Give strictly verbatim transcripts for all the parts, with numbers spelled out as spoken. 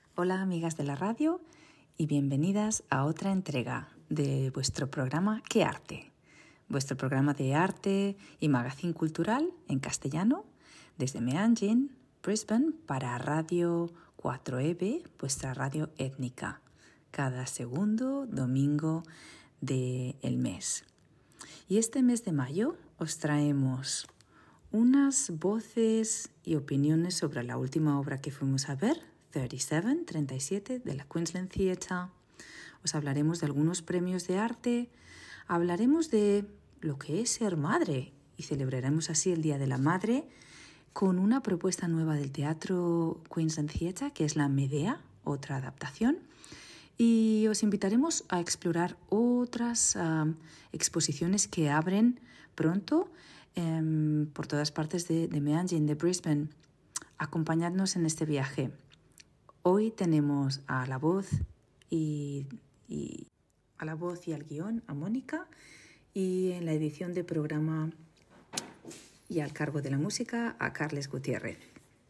Hola amigas de la radio y bienvenidas a otra entrega de vuestro programa ¿Qué arte? Vuestro programa de arte y magazine cultural en castellano desde Meanjin, Brisbane para Radio cuatro E B, vuestra radio étnica, cada segundo domingo del mes. Y este mes de mayo os traemos unas voces y opiniones sobre la última obra que fuimos a ver, treinta y siete, treinta y siete, de la Queensland Theatre. Os hablaremos de algunos premios de arte, hablaremos de lo que es ser madre y celebraremos así el Día de la Madre con una propuesta nueva del Teatro Queensland Theatre, que es la Medea, otra adaptación. Y os invitaremos a explorar otras uh, exposiciones que abren pronto um, por todas partes de, de Meanjin, de Brisbane. Acompañadnos en este viaje. Hoy tenemos a la voz y, y a la voz y al guión a Mónica, y en la edición de programa y al cargo de la música a Carles Gutiérrez.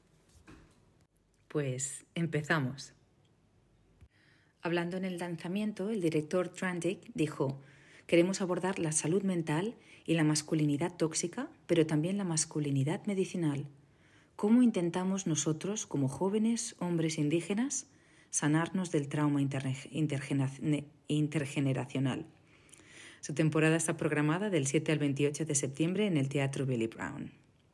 Pues empezamos. Hablando en el lanzamiento, el director Trantic dijo: queremos abordar la salud mental y la masculinidad tóxica, pero también la masculinidad medicinal. ¿Cómo intentamos nosotros, como jóvenes hombres indígenas, sanarnos del trauma intergeneracional? Su temporada está programada del siete al veintiocho de septiembre en el Teatro Billy Brown.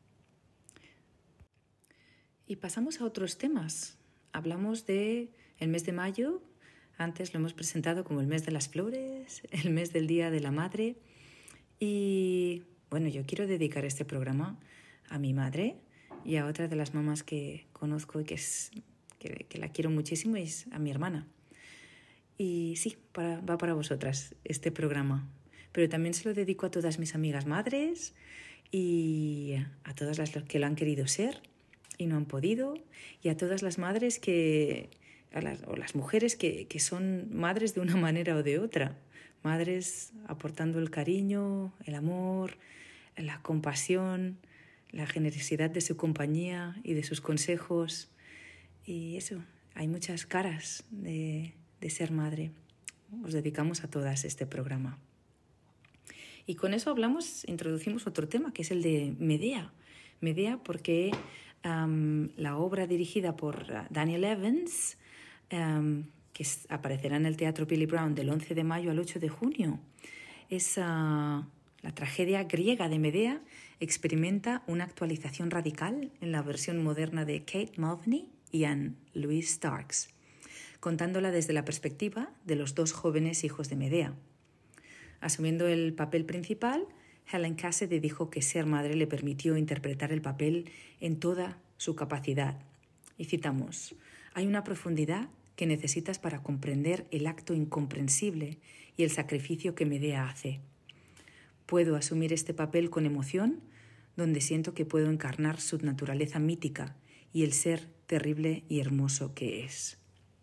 Y pasamos a otros temas. Hablamos de el mes de mayo. Antes lo hemos presentado como el mes de las flores, el mes del Día de la Madre. Y bueno, yo quiero dedicar este programa a mi madre y a otra de las mamás que conozco y que, es, que, que la quiero muchísimo, es a mi hermana. Y sí, para, va para vosotras este programa. Pero también se lo dedico a todas mis amigas madres y a todas las que lo han querido ser y no han podido, y a todas las madres que, a las, o las mujeres que, que son madres de una manera o de otra. Madres aportando el cariño, el amor, la compasión, la generosidad de su compañía y de sus consejos. Y eso, hay muchas caras de... de ser madre. Os dedicamos a todas este programa. Y con eso hablamos, introducimos otro tema, que es el de Medea. Medea porque um, la obra dirigida por Daniel Evans, um, que es, aparecerá en el Teatro Billy Brown del once de mayo al ocho de junio, es uh, la tragedia griega de Medea, experimenta una actualización radical en la versión moderna de Kate Mulvany y Anne-Louise Starks, contándola desde la perspectiva de los dos jóvenes hijos de Medea. Asumiendo el papel principal, Helen Cassidy dijo que ser madre le permitió interpretar el papel en toda su capacidad. Y citamos: hay una profundidad que necesitas para comprender el acto incomprensible y el sacrificio que Medea hace. Puedo asumir este papel con emoción, donde siento que puedo encarnar su naturaleza mítica y el ser terrible y hermoso que es.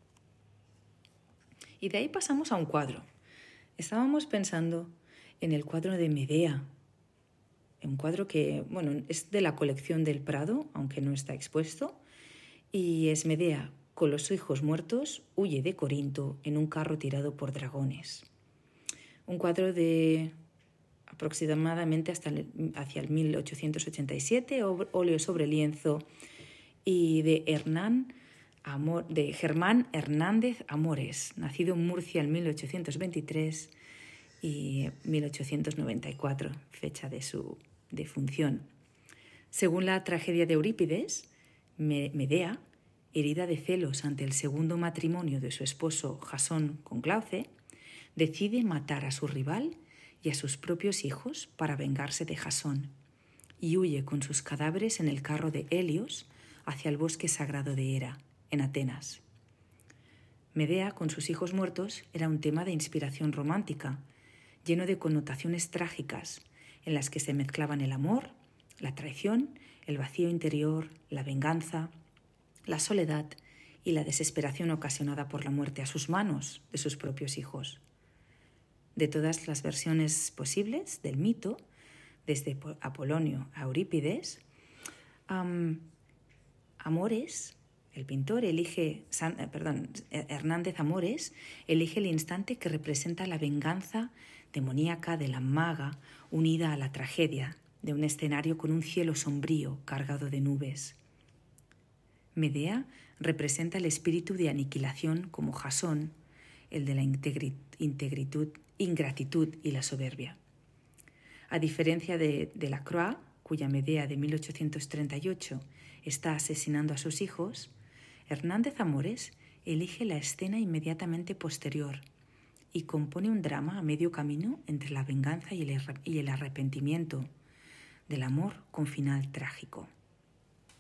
Y de ahí pasamos a un cuadro. Estábamos pensando en el cuadro de Medea, un cuadro que, bueno, es de la colección del Prado, aunque no está expuesto, y es Medea, con los hijos muertos, huye de Corinto en un carro tirado por dragones. Un cuadro de aproximadamente hasta el, hacia el mil ochocientos ochenta y siete, óleo sobre lienzo, y de Hernán Amor, de Germán Hernández Amores, nacido en Murcia en mil ochocientos veintitrés y mil ochocientos noventa y cuatro, fecha de su defunción. Según la tragedia de Eurípides, Medea, herida de celos ante el segundo matrimonio de su esposo Jasón con Glauce, decide matar a su rival y a sus propios hijos para vengarse de Jasón, y huye con sus cadáveres en el carro de Helios hacia el bosque sagrado de Hera, en Atenas. Medea, con sus hijos muertos, era un tema de inspiración romántica, lleno de connotaciones trágicas, en las que se mezclaban el amor, la traición, el vacío interior, la venganza, la soledad y la desesperación ocasionada por la muerte a sus manos de sus propios hijos. De todas las versiones posibles del mito, desde Apolonio a Eurípides, um, Amores El pintor elige, perdón, Hernández Amores elige el instante que representa la venganza demoníaca de la maga unida a la tragedia de un escenario con un cielo sombrío cargado de nubes. Medea representa el espíritu de aniquilación como Jasón, el de la integritud, ingratitud y la soberbia. A diferencia de Delacroix, cuya Medea de mil ochocientos treinta y ocho está asesinando a sus hijos, Hernández Amores elige la escena inmediatamente posterior y compone un drama a medio camino entre la venganza y el arrepentimiento, del amor con final trágico.